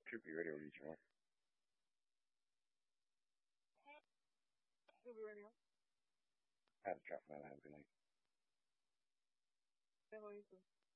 Troopy Radio Regional. Ruby Radio. I have to drop my line. Good night. Hello, you too.